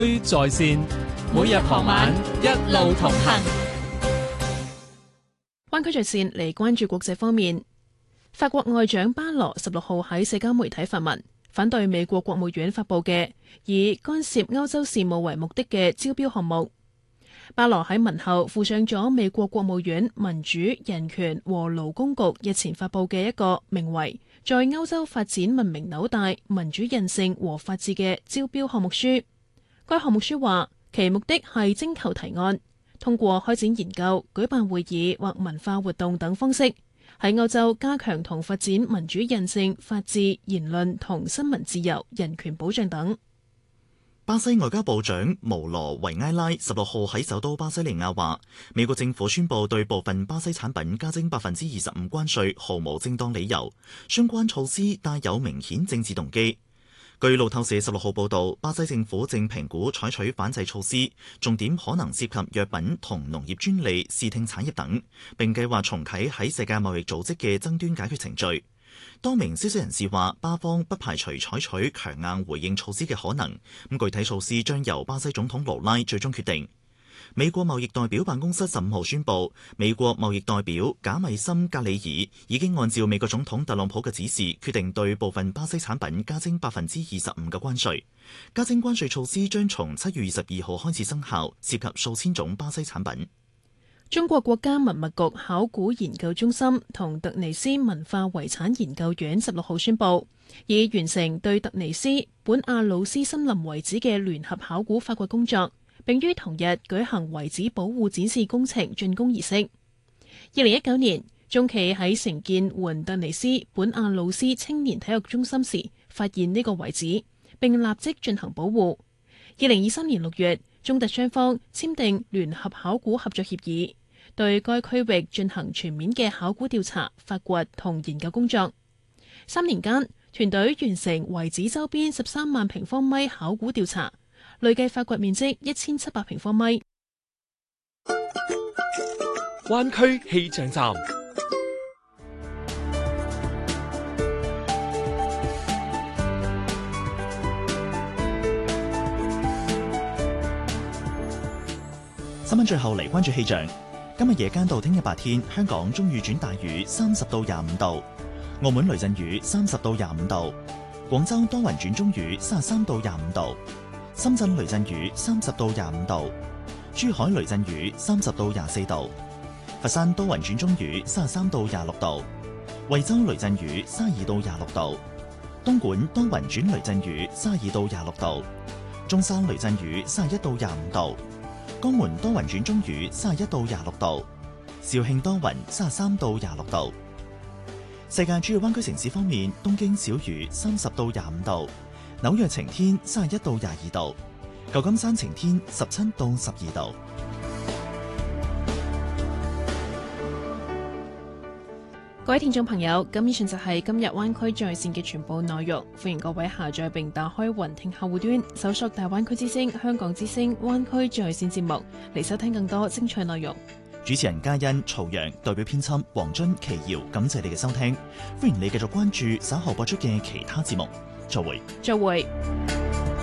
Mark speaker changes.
Speaker 1: 在線，每日傍晚一路同行。
Speaker 2: 灣區在線嚟關注國際方面，法國外長巴羅16號喺社交媒體發文，反對美國國務院發佈嘅以干涉歐洲事務為目的嘅招標項目。巴羅喺文後附上咗美國國務院民主、人權和勞工局日前發佈嘅一個名為《在歐洲發展文明紐帶、民主韌性和法治》嘅招標項目書。該項目書話，其目的係徵求提案，通過開展研究、舉辦會議或文化活動等方式，喺歐洲加強同發展民主韌性、法治、言論同新聞自由、人權保障等。
Speaker 3: 巴西外交部長毛羅維埃拉16號喺首都巴西利亞話，美國政府宣布對部分巴西產品加徵25%關稅，毫無正當理由，相關措施帶有明顯政治動機。據路透社16號報導，巴西政府正評估採取反制措施，重點可能涉及藥品同農業專利、視聽產業等，並計劃重啟喺世界貿易組織嘅爭端解決程序。多名消息人士話，巴方不排除採取強硬回應措施嘅可能，具體措施將由巴西總統盧拉最終決定。美國貿易代表辦公室15號宣布，美國貿易代表賈米森格里爾已經按照美國總統特朗普嘅指示，決定對部分巴西產品加徵25%嘅關稅。加徵關稅措施將從7月22號開始生效，涉及數千種巴西產品。
Speaker 2: 中國國家文物局考古研究中心同突尼斯文化遺產研究院16號宣布，已完成對突尼斯本阿魯斯森林遺址嘅聯合考古發掘工作，並於同日舉行遺址保護展示工程竣工儀式。2019年，中企喺承建援突尼斯本阿魯斯青年體育中心時，發現呢個遺址，並立即進行保護。2023年6月，中突雙方簽訂聯合考古合作協議，對該區域進行全面嘅考古調查、發掘同研究工作。3年間，團隊完成遺址周邊13萬平方米考古調查，累計發掘面積1700平方米。
Speaker 1: 灣區氣象站，
Speaker 3: 新聞最後嚟關注氣象。今日夜間到聽日白天，香港中雨轉大雨，30到25度；澳門雷陣雨30到25度；廣州多雲轉中雨33到25度；深圳雷陣雨30到25度；珠海雷陣雨30到24度；佛山多雲轉中雨33到26度；惠州雷陣雨32到26度；東莞多雲轉雷陣雨32到26度；中山雷陣雨31到25度；江門多雲轉中雨31到26度；肇慶多雲33到26度。世界主要灣區城市方面，東京小雨30到25度，紐約晴天31到22度，舊金山晴天17到12度。
Speaker 2: 各位聽眾朋友，咁以上就係今日灣區在線嘅全部內容，歡迎各位下載並打開雲聽客戶端，搜索大灣區之聲、香港之聲、灣區在線節目嚟收聽更多精彩內容。
Speaker 3: 主持人嘉欣、曹陽，代表編輯黃津、奇瑤，感謝你嘅收聽，歡迎你繼續關注稍後播出嘅其他節目。再會。